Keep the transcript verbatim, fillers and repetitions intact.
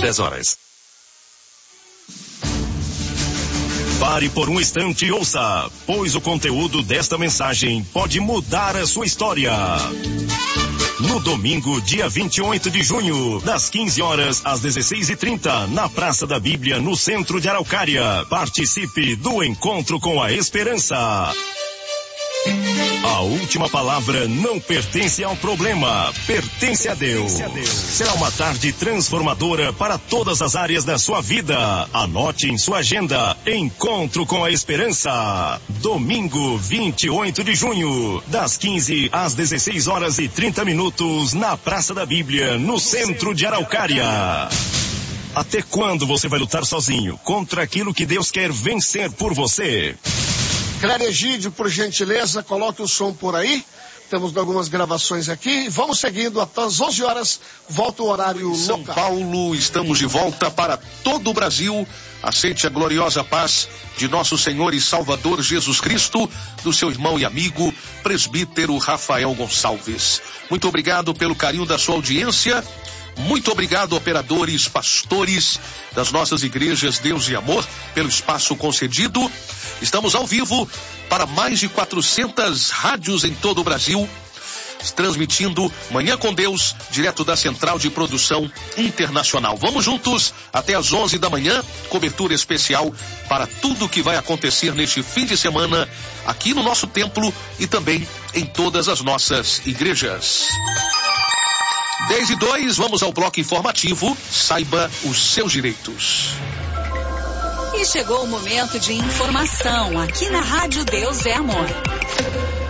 dez horas. Pare por um instante e ouça, pois o conteúdo desta mensagem pode mudar a sua história. No domingo, dia vinte e oito de junho, das quinze horas às dezesseis e trinta, na Praça da Bíblia, no centro de Araucária. Participe do Encontro com a Esperança. A última palavra não pertence ao problema, pertence a Deus. Será uma tarde transformadora para todas as áreas da sua vida. Anote em sua agenda, Encontro com a Esperança. Domingo, vinte e oito de junho, das quinze às dezesseis horas e trinta minutos, na Praça da Bíblia, no centro de Araucária. Até quando você vai lutar sozinho contra aquilo que Deus quer vencer por você? Clério, por gentileza, coloque o som por aí. Temos algumas gravações aqui. Vamos seguindo até as onze horas. Volta o horário local. São Paulo, estamos de volta para todo o Brasil. Aceite a gloriosa paz de nosso Senhor e Salvador Jesus Cristo, do seu irmão e amigo, presbítero Rafael Gonçalves. Muito obrigado pelo carinho da sua audiência. Muito obrigado, operadores, pastores das nossas igrejas Deus e Amor, pelo espaço concedido. Estamos ao vivo para mais de quatrocentas rádios em todo o Brasil, transmitindo Manhã com Deus, direto da Central de Produção Internacional. Vamos juntos até às onze da manhã, cobertura especial para tudo que vai acontecer neste fim de semana aqui no nosso templo e também em todas as nossas igrejas. dez e dois, vamos ao bloco informativo. Saiba os seus direitos. E chegou o momento de informação aqui na Rádio Deus é Amor.